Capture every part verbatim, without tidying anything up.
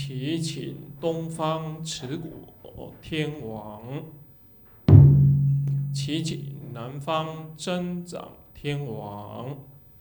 祈请东方持国天王，祈请南方增长天王，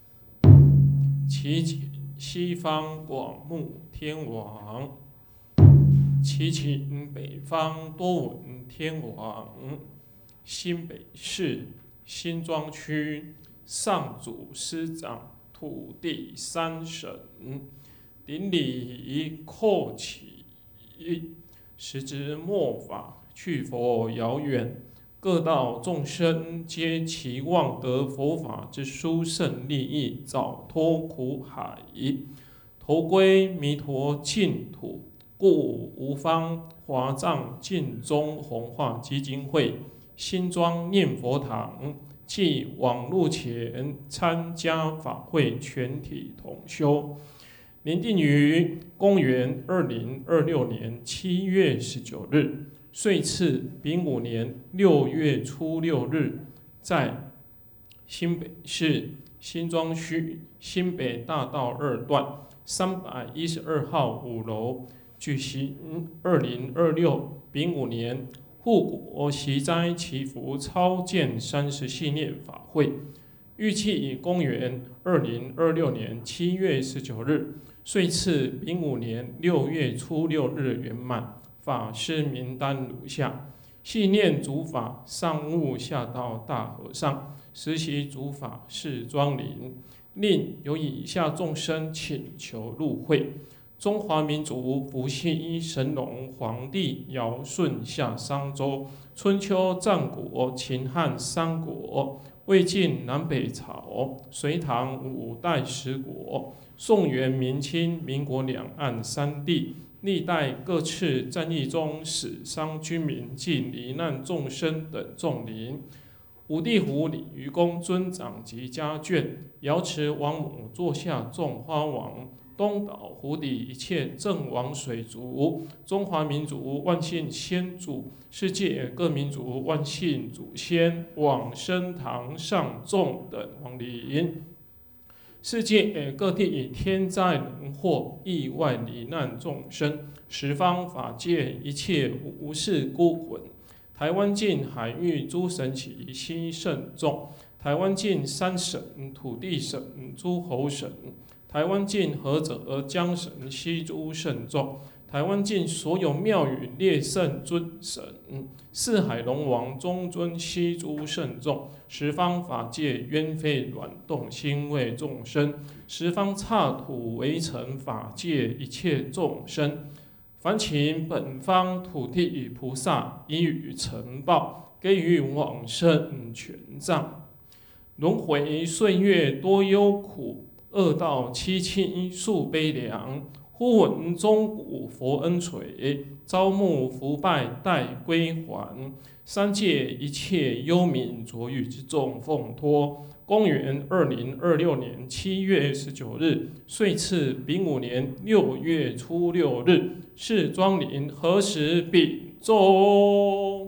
祈请西方广目天王，祈请北方多闻天王，新北市新庄区上主司掌土地三省，顶礼叩起，时值末法，去佛遥远，各道众生皆期望得佛法之殊胜利益，早脱苦海，投归弥陀净土。故无方华藏净宗弘化基金会新庄念佛堂暨网路前参加法会全体同修，明定于公元二零二六年七月十九日，岁次丙午年六月初六日，在新北市新庄区新北大道二段三百一十二号五楼举行二零二六丙午年护国息灾祈福超荐三十系列法会，预计公元二零二六年七月十九日，岁次丙午年六月初六日圆满。法师名单如下：系念主法上悟下道大和尚，实习主法释庄林。另有以下众生请求入会：中华民族伏羲神农皇帝尧舜夏商周，春秋战国秦汉三国，魏晋南北朝，隋唐五代十国，宋元明清民国两岸三地，历代各次战役中死伤军民及罹难众生等众灵。五地湖鲤鱼公尊长及家眷，瑶池王母座下种花王，东岛湖底一切阵亡水族，中华民族万姓先祖，世界各民族万姓祖先往生堂上众等亡灵。世界各地天灾人祸、意外罹难众生，十方法界一切无事孤魂。台湾境海域诸神祇悉圣众，台湾境三省土地省诸侯省，台湾境菏泽江省悉诸圣众，台湾境所有庙宇列圣尊神，四海龙王中尊悉诸圣众，十方法界冤非卵动心为众生，十方刹土围城法界一切众生，烦请本方土地菩萨以予承报，给予往生权杖。轮回岁月多忧苦，恶道凄清数悲凉。忽闻钟鼓佛恩垂，朝暮福拜待归还。三界一切幽冥浊狱之众奉托。公元二零二六年七月十九日，岁次丙午年六月初六日，释庄林何时丙中？